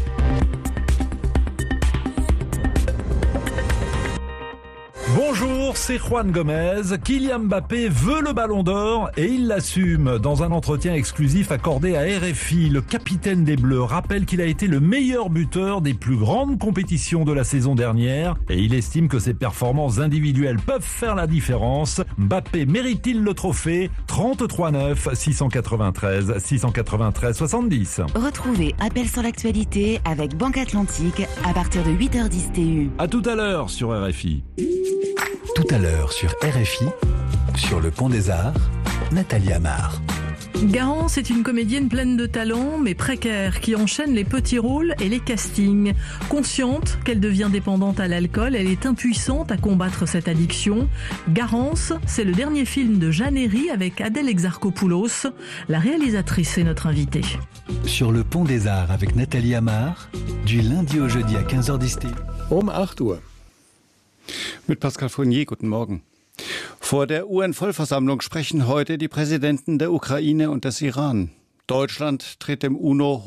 Bonjour, c'est Juan Gomez. Kylian Mbappé veut le ballon d'or et il l'assume. Dans un entretien exclusif accordé à RFI, le capitaine des Bleus rappelle qu'il a été le meilleur buteur des plus grandes compétitions de la saison dernière et il estime que ses performances individuelles peuvent faire la différence. Mbappé mérite-t-il le trophée? 33-9, 693, 693, 70. Retrouvez Appel sur l'actualité avec Banque Atlantique à partir de 8h10 TU. À tout à l'heure sur RFI. Tout à l'heure sur RFI, sur le Pont des Arts, Nathalie Amar. Garance est une comédienne pleine de talent, mais précaire, qui enchaîne les petits rôles et les castings. Consciente qu'elle devient dépendante à l'alcool, elle est impuissante à combattre cette addiction. Garance, c'est le dernier film de Jeanne Herry avec Adèle Exarchopoulos. La réalisatrice est notre invitée. Sur le Pont des Arts avec Nathalie Amar, du lundi au jeudi à 15h10. 8 Uhr. Mit Pascal Fournier, guten Morgen. Vor der UN-Vollversammlung sprechen heute die Präsidenten der Ukraine und des Iran. Deutschland tritt dem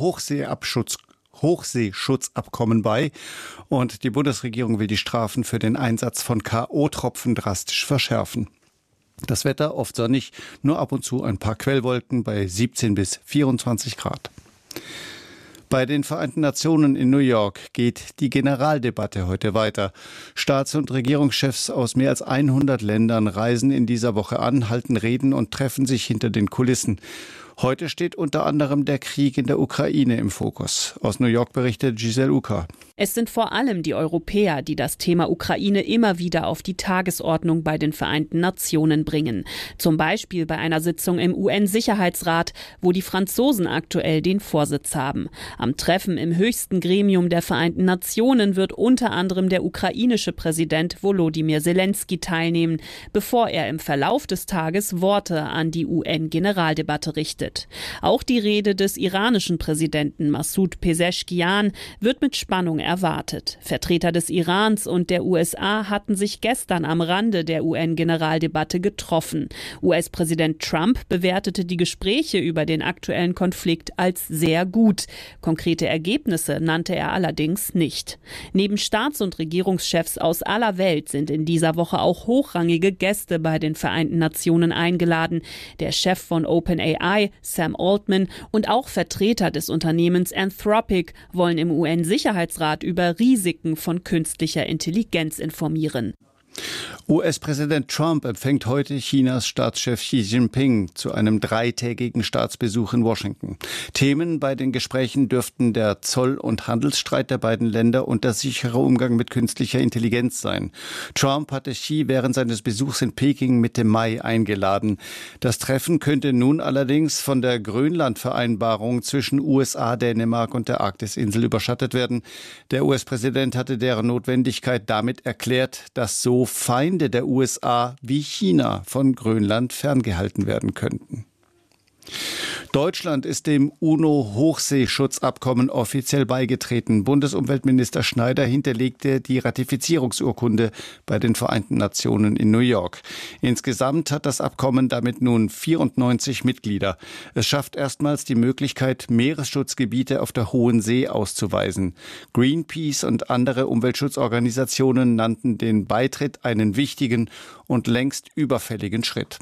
UNO-Hochseeschutzabkommen bei und die Bundesregierung will die Strafen für den Einsatz von K.O.-Tropfen drastisch verschärfen. Das Wetter oft sonnig, nur ab und zu ein paar Quellwolken bei 17 bis 24 Grad. Bei den Vereinten Nationen in New York geht die Generaldebatte heute weiter. Staats- und Regierungschefs aus mehr als 100 Ländern reisen in dieser Woche an, halten Reden und treffen sich hinter den Kulissen. Heute steht unter anderem der Krieg in der Ukraine im Fokus. Aus New York berichtet Giselle Uka. Es sind vor allem die Europäer, die das Thema Ukraine immer wieder auf die Tagesordnung bei den Vereinten Nationen bringen. Zum Beispiel bei einer Sitzung im UN-Sicherheitsrat, wo die Franzosen aktuell den Vorsitz haben. Am Treffen im höchsten Gremium der Vereinten Nationen wird unter anderem der ukrainische Präsident Volodymyr Zelensky teilnehmen, bevor er im Verlauf des Tages Worte an die UN-Generaldebatte richtet. Auch die Rede des iranischen Präsidenten Massoud Pezeshkian wird mit Spannung erwartet. Vertreter des Irans und der USA hatten sich gestern am Rande der UN-Generaldebatte getroffen. US-Präsident Trump bewertete die Gespräche über den aktuellen Konflikt als sehr gut. Konkrete Ergebnisse nannte er allerdings nicht. Neben Staats- und Regierungschefs aus aller Welt sind in dieser Woche auch hochrangige Gäste bei den Vereinten Nationen eingeladen. Der Chef von OpenAI, Sam Altman, und auch Vertreter des Unternehmens Anthropic wollen im UN-Sicherheitsrat über Risiken von künstlicher Intelligenz informieren. US-Präsident Trump empfängt heute Chinas Staatschef Xi Jinping zu einem 3-tägigen Staatsbesuch in Washington. Themen bei den Gesprächen dürften der Zoll- und Handelsstreit der beiden Länder und der sichere Umgang mit künstlicher Intelligenz sein. Trump hatte Xi während seines Besuchs in Peking Mitte Mai eingeladen. Das Treffen könnte nun allerdings von der Grönland-Vereinbarung zwischen USA, Dänemark und der Arktisinsel überschattet werden. Der US-Präsident hatte deren Notwendigkeit damit erklärt, dass so Feinde der USA wie China von Grönland ferngehalten werden könnten. Deutschland ist dem UNO-Hochseeschutzabkommen offiziell beigetreten. Bundesumweltminister Schneider hinterlegte die Ratifizierungsurkunde bei den Vereinten Nationen in New York. Insgesamt hat das Abkommen damit nun 94 Mitglieder. Es schafft erstmals die Möglichkeit, Meeresschutzgebiete auf der Hohen See auszuweisen. Greenpeace und andere Umweltschutzorganisationen nannten den Beitritt einen wichtigen und längst überfälligen Schritt.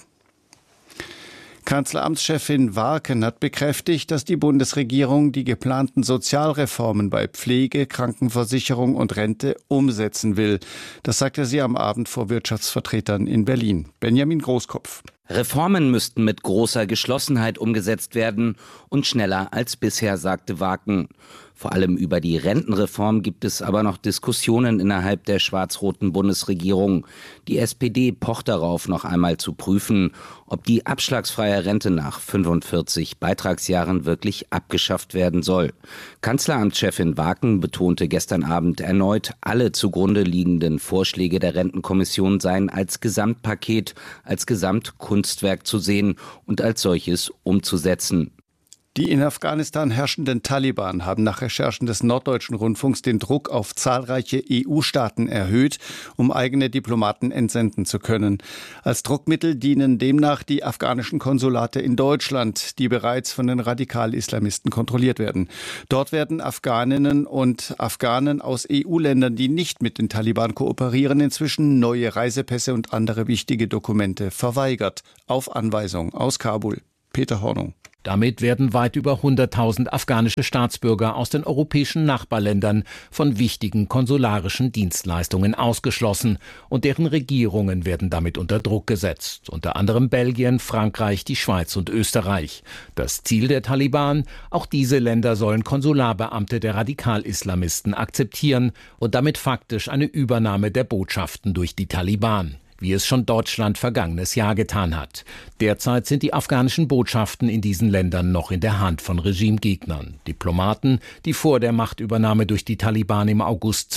Kanzleramtschefin Warken hat bekräftigt, dass die Bundesregierung die geplanten Sozialreformen bei Pflege, Krankenversicherung und Rente umsetzen will. Das sagte sie am Abend vor Wirtschaftsvertretern in Berlin. Benjamin Großkopf. Reformen müssten mit großer Geschlossenheit umgesetzt werden und schneller als bisher, sagte Warken. Vor allem über die Rentenreform gibt es aber noch Diskussionen innerhalb der schwarz-roten Bundesregierung. Die SPD pocht darauf, noch einmal zu prüfen, ob die abschlagsfreie Rente nach 45 Beitragsjahren wirklich abgeschafft werden soll. Kanzleramtschefin Warken betonte gestern Abend erneut, alle zugrunde liegenden Vorschläge der Rentenkommission seien als Gesamtpaket, als Gesamtkunstwerk zu sehen und als solches umzusetzen. Die in Afghanistan herrschenden Taliban haben nach Recherchen des Norddeutschen Rundfunks den Druck auf zahlreiche EU-Staaten erhöht, um eigene Diplomaten entsenden zu können. Als Druckmittel dienen demnach die afghanischen Konsulate in Deutschland, die bereits von den Radikal-Islamisten kontrolliert werden. Dort werden Afghaninnen und Afghanen aus EU-Ländern, die nicht mit den Taliban kooperieren, inzwischen neue Reisepässe und andere wichtige Dokumente verweigert. Auf Anweisung aus Kabul. Peter Hornung. Damit werden weit über 100.000 afghanische Staatsbürger aus den europäischen Nachbarländern von wichtigen konsularischen Dienstleistungen ausgeschlossen und deren Regierungen werden damit unter Druck gesetzt. Unter anderem Belgien, Frankreich, die Schweiz und Österreich. Das Ziel der Taliban? Auch diese Länder sollen Konsularbeamte der Radikal-Islamisten akzeptieren und damit faktisch eine Übernahme der Botschaften durch die Taliban, wie es schon Deutschland vergangenes Jahr getan hat. Derzeit sind die afghanischen Botschaften in diesen Ländern noch in der Hand von Regimegegnern. Diplomaten, die vor der Machtübernahme durch die Taliban im August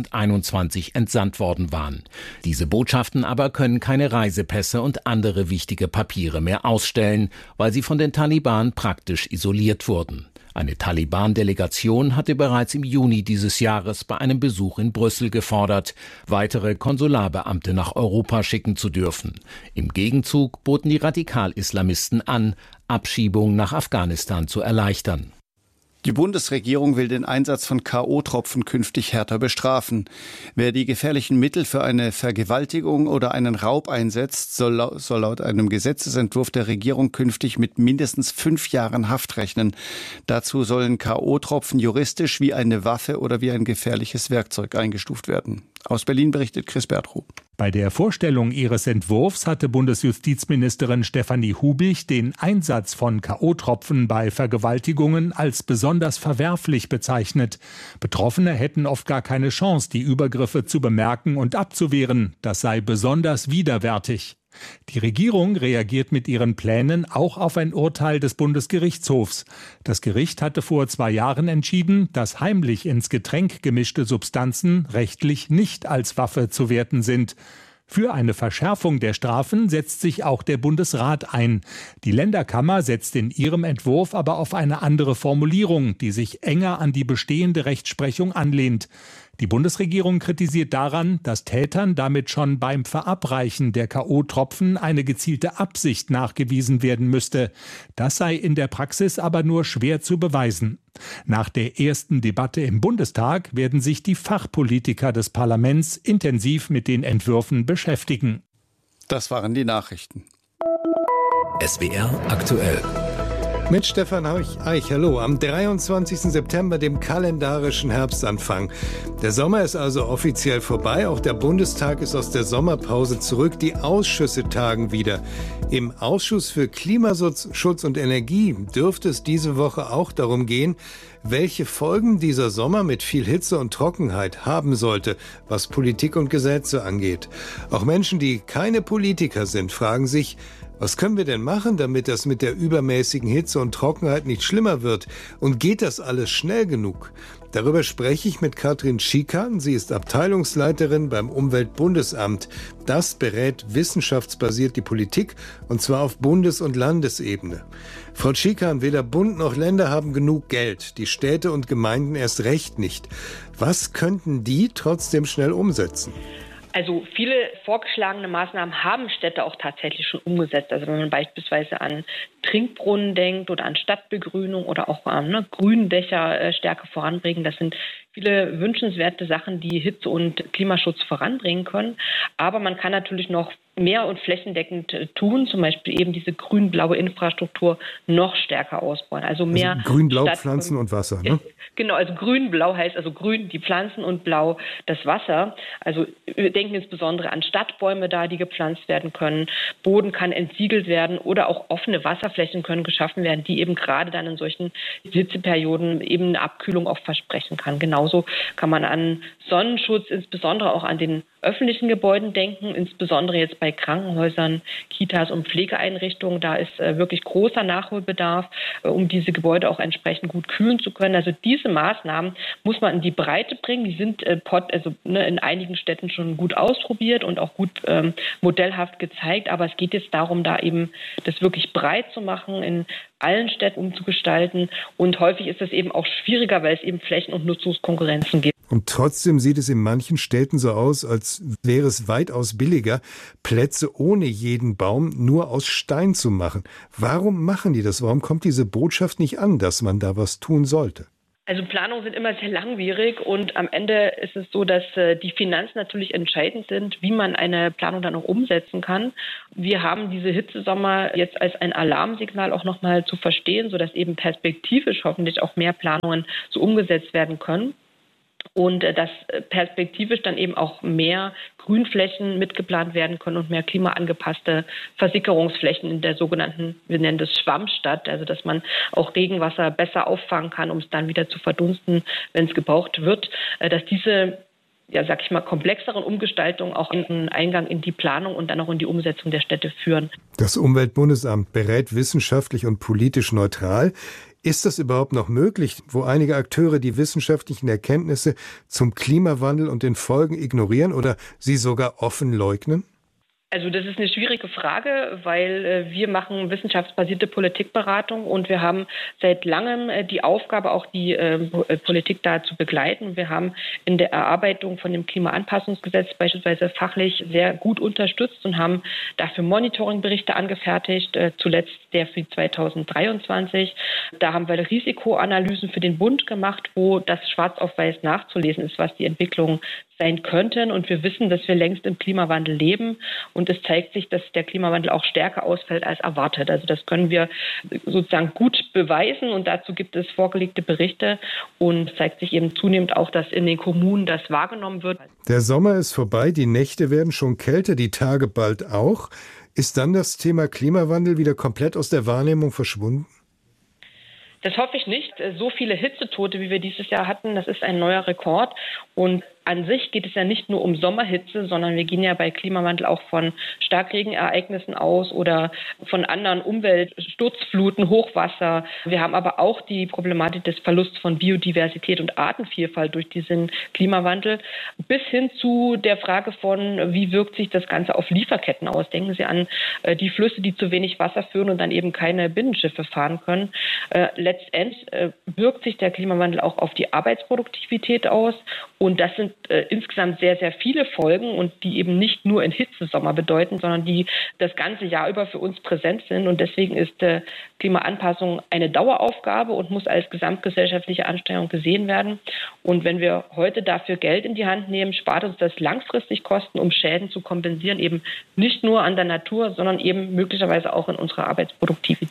2021 entsandt worden waren. Diese Botschaften aber können keine Reisepässe und andere wichtige Papiere mehr ausstellen, weil sie von den Taliban praktisch isoliert wurden. Eine Taliban-Delegation hatte bereits im Juni dieses Jahres bei einem Besuch in Brüssel gefordert, weitere Konsularbeamte nach Europa schicken zu dürfen. Im Gegenzug boten die Radikal-Islamisten an, Abschiebung nach Afghanistan zu erleichtern. Die Bundesregierung will den Einsatz von K.O.-Tropfen künftig härter bestrafen. Wer die gefährlichen Mittel für eine Vergewaltigung oder einen Raub einsetzt, soll laut einem Gesetzesentwurf der Regierung künftig mit mindestens 5 Jahren Haft rechnen. Dazu sollen K.O.-Tropfen juristisch wie eine Waffe oder wie ein gefährliches Werkzeug eingestuft werden. Aus Berlin berichtet Chris Bertrow. Bei der Vorstellung ihres Entwurfs hatte Bundesjustizministerin Stefanie Hubig den Einsatz von K.O.-Tropfen bei Vergewaltigungen als besonders verwerflich bezeichnet. Betroffene hätten oft gar keine Chance, die Übergriffe zu bemerken und abzuwehren. Das sei besonders widerwärtig. Die Regierung reagiert mit ihren Plänen auch auf ein Urteil des Bundesgerichtshofs. Das Gericht hatte vor 2 Jahren entschieden, dass heimlich ins Getränk gemischte Substanzen rechtlich nicht als Waffe zu werten sind. Für eine Verschärfung der Strafen setzt sich auch der Bundesrat ein. Die Länderkammer setzt in ihrem Entwurf aber auf eine andere Formulierung, die sich enger an die bestehende Rechtsprechung anlehnt. Die Bundesregierung kritisiert daran, dass Tätern damit schon beim Verabreichen der K.O.-Tropfen eine gezielte Absicht nachgewiesen werden müsste. Das sei in der Praxis aber nur schwer zu beweisen. Nach der ersten Debatte im Bundestag werden sich die Fachpolitiker des Parlaments intensiv mit den Entwürfen beschäftigen. Das waren die Nachrichten. SWR aktuell. Mit Stefan Eich, hallo. Am 23. September, dem kalendarischen Herbstanfang. Der Sommer ist also offiziell vorbei. Auch der Bundestag ist aus der Sommerpause zurück. Die Ausschüsse tagen wieder. Im Ausschuss für Klimaschutz und Energie dürfte es diese Woche auch darum gehen, welche Folgen dieser Sommer mit viel Hitze und Trockenheit haben sollte, was Politik und Gesetze angeht. Auch Menschen, die keine Politiker sind, fragen sich, was können wir denn machen, damit das mit der übermäßigen Hitze und Trockenheit nicht schlimmer wird? Und geht das alles schnell genug? Darüber spreche ich mit Katrin Schikan. Sie ist Abteilungsleiterin beim Umweltbundesamt. Das berät wissenschaftsbasiert die Politik, und zwar auf Bundes- und Landesebene. Frau Schikan, weder Bund noch Länder haben genug Geld, die Städte und Gemeinden erst recht nicht. Was könnten die trotzdem schnell umsetzen? Also viele vorgeschlagene Maßnahmen haben Städte auch tatsächlich schon umgesetzt. Also wenn man beispielsweise an Trinkbrunnen denkt oder an Stadtbegrünung oder auch an Gründächer stärker voranbringen, das sind viele wünschenswerte Sachen, die Hitze- und Klimaschutz voranbringen können. Aber man kann natürlich noch mehr und flächendeckend tun, zum Beispiel eben diese grün-blaue Infrastruktur noch stärker ausbauen. Also mehr grün-blau Pflanzen und Wasser, ne? Genau, also grün-blau heißt also grün die Pflanzen und blau das Wasser. Also wir denken insbesondere an Stadtbäume da, die gepflanzt werden können. Boden kann entsiegelt werden oder auch offene Wasserflächen können geschaffen werden, die eben gerade dann in solchen Hitzeperioden eben eine Abkühlung auch versprechen kann. Genauso kann man an Sonnenschutz, insbesondere auch an den öffentlichen Gebäuden denken, insbesondere jetzt bei Krankenhäusern, Kitas und Pflegeeinrichtungen. Da ist wirklich großer Nachholbedarf, um diese Gebäude auch entsprechend gut kühlen zu können. Also diese Maßnahmen muss man in die Breite bringen. Die sind in einigen Städten schon gut ausprobiert und auch gut modellhaft gezeigt. Aber es geht jetzt darum, da eben das wirklich breit zu machen, in allen Städten umzugestalten. Und häufig ist es eben auch schwieriger, weil es eben Flächen- und Nutzungskonkurrenzen gibt. Und trotzdem sieht es in manchen Städten so aus, als wäre es weitaus billiger, Plätze ohne jeden Baum nur aus Stein zu machen. Warum machen die das? Warum kommt diese Botschaft nicht an, dass man da was tun sollte? Also Planungen sind immer sehr langwierig und am Ende ist es so, dass die Finanzen natürlich entscheidend sind, wie man eine Planung dann auch umsetzen kann. Wir haben diese Hitzesommer jetzt als ein Alarmsignal auch nochmal zu verstehen, sodass eben perspektivisch hoffentlich auch mehr Planungen so umgesetzt werden können. Und dass perspektivisch dann eben auch mehr Grünflächen mitgeplant werden können und mehr klimaangepasste Versickerungsflächen in der sogenannten, wir nennen das Schwammstadt, also dass man auch Regenwasser besser auffangen kann, um es dann wieder zu verdunsten, wenn es gebraucht wird, dass diese komplexeren Umgestaltungen auch einen Eingang in die Planung und dann auch in die Umsetzung der Städte führen. Das Umweltbundesamt berät wissenschaftlich und politisch neutral. Ist das überhaupt noch möglich, wo einige Akteure die wissenschaftlichen Erkenntnisse zum Klimawandel und den Folgen ignorieren oder sie sogar offen leugnen? Also das ist eine schwierige Frage, weil wir machen wissenschaftsbasierte Politikberatung und wir haben seit langem die Aufgabe, auch die Politik da zu begleiten. Wir haben in der Erarbeitung von dem Klimaanpassungsgesetz beispielsweise fachlich sehr gut unterstützt und haben dafür Monitoringberichte angefertigt, zuletzt der für 2023. Da haben wir Risikoanalysen für den Bund gemacht, wo das schwarz auf weiß nachzulesen ist, was die Entwicklungen sein könnten. Und wir wissen, dass wir längst im Klimawandel leben. Und es zeigt sich, dass der Klimawandel auch stärker ausfällt als erwartet. Also das können wir sozusagen gut beweisen. Und dazu gibt es vorgelegte Berichte. Und es zeigt sich eben zunehmend auch, dass in den Kommunen das wahrgenommen wird. Der Sommer ist vorbei. Die Nächte werden schon kälter, die Tage bald auch. Ist dann das Thema Klimawandel wieder komplett aus der Wahrnehmung verschwunden? Das hoffe ich nicht. So viele Hitzetote, wie wir dieses Jahr hatten, das ist ein neuer Rekord. Und an sich geht es ja nicht nur um Sommerhitze, sondern wir gehen ja bei Klimawandel auch von Starkregenereignissen aus oder von anderen Umweltsturzfluten, Hochwasser. Wir haben aber auch die Problematik des Verlusts von Biodiversität und Artenvielfalt durch diesen Klimawandel, bis hin zu der Frage von, wie wirkt sich das Ganze auf Lieferketten aus? Denken Sie an die Flüsse, die zu wenig Wasser führen und dann eben keine Binnenschiffe fahren können. Letztendlich wirkt sich der Klimawandel auch auf die Arbeitsproduktivität aus. Und das sind insgesamt sehr, sehr viele Folgen und die eben nicht nur in Hitzesommer bedeuten, sondern die das ganze Jahr über für uns präsent sind. Und deswegen ist Klimaanpassung eine Daueraufgabe und muss als gesamtgesellschaftliche Anstrengung gesehen werden. Und wenn wir heute dafür Geld in die Hand nehmen, spart uns das langfristig Kosten, um Schäden zu kompensieren, eben nicht nur an der Natur, sondern eben möglicherweise auch in unserer Arbeitsproduktivität.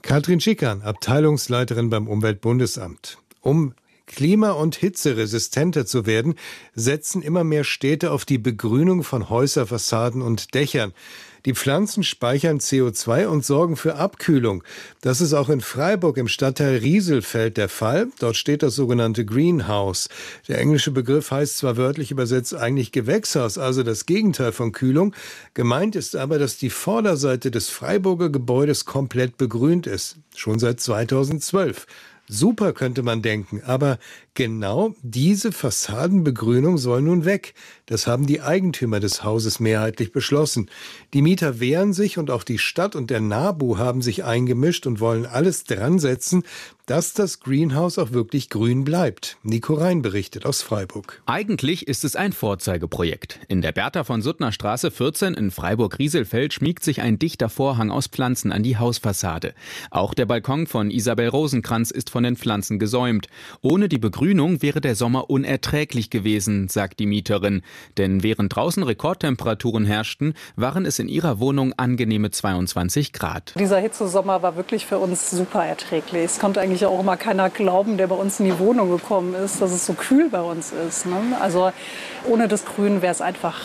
Katrin Schickern, Abteilungsleiterin beim Umweltbundesamt. Um klima- und hitzeresistenter zu werden, setzen immer mehr Städte auf die Begrünung von Häuserfassaden und Dächern. Die Pflanzen speichern CO2 und sorgen für Abkühlung. Das ist auch in Freiburg im Stadtteil Rieselfeld der Fall. Dort steht das sogenannte Greenhouse. Der englische Begriff heißt zwar wörtlich übersetzt eigentlich Gewächshaus, also das Gegenteil von Kühlung. Gemeint ist aber, dass die Vorderseite des Freiburger Gebäudes komplett begrünt ist. Schon seit 2012. Super, könnte man denken, aber genau diese Fassadenbegrünung soll nun weg. Das haben die Eigentümer des Hauses mehrheitlich beschlossen. Die Mieter wehren sich und auch die Stadt und der NABU haben sich eingemischt und wollen alles dran setzen, dass das Greenhouse auch wirklich grün bleibt. Nico Rhein berichtet aus Freiburg. Eigentlich ist es ein Vorzeigeprojekt. In der Bertha von Suttner Straße 14 in Freiburg-Rieselfeld schmiegt sich ein dichter Vorhang aus Pflanzen an die Hausfassade. Auch der Balkon von Isabel Rosenkranz ist von den Pflanzen gesäumt. Ohne die Begrünung wäre der Sommer unerträglich gewesen, sagt die Mieterin. Denn während draußen Rekordtemperaturen herrschten, waren es in ihrer Wohnung angenehme 22 Grad. Dieser Hitzesommer war wirklich für uns super erträglich. Es konnte eigentlich auch immer keiner glauben, der bei uns in die Wohnung gekommen ist, dass es so kühl bei uns ist. Ne? Also ohne das Grün wäre es einfach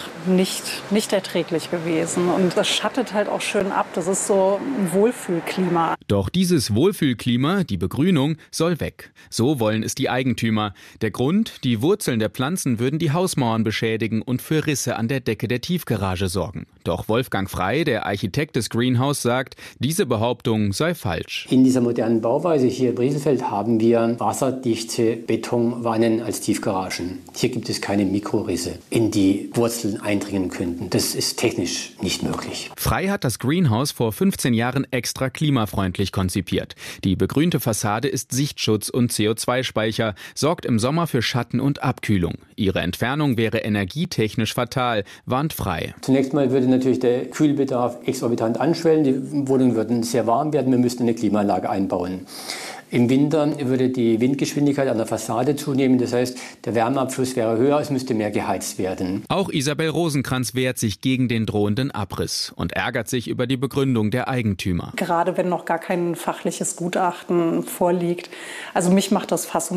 nicht erträglich gewesen. Und das schattet halt auch schön ab. Das ist so ein Wohlfühlklima. Doch dieses Wohlfühlklima, die Begrünung, soll weg. So wollen es die Eigentümer. Der Grund, die Wurzeln der Pflanzen würden die Hausmauern beschädigen und für Risse an der Decke der Tiefgarage sorgen. Doch Wolfgang Frey, der Architekt des Greenhouse, sagt, diese Behauptung sei falsch. In dieser modernen Bauweise hier in Rieselfeld haben wir wasserdichte Betonwannen als Tiefgaragen. Hier gibt es keine Mikrorisse, in die Wurzeln eindringen könnten. Das ist technisch nicht möglich. Frey hat das Greenhouse vor 15 Jahren extra klimafreundlich konzipiert. Die begrünte Fassade ist Sichtschutz und CO2-Speicher, sorgt im Sommer für Schatten und Abkühlung. Ihre Entfernung wäre energietechnisch fatal, warnt Frey. Zunächst mal würde natürlich der Kühlbedarf exorbitant anschwellen. Die Wohnungen würden sehr warm werden. Wir müssten eine Klimaanlage einbauen. Im Winter würde die Windgeschwindigkeit an der Fassade zunehmen. Das heißt, der Wärmeabfluss wäre höher, es müsste mehr geheizt werden. Auch Isabel Rosenkranz wehrt sich gegen den drohenden Abriss und ärgert sich über die Begründung der Eigentümer. Gerade wenn noch gar kein fachliches Gutachten vorliegt. Also mich macht das fassungslos.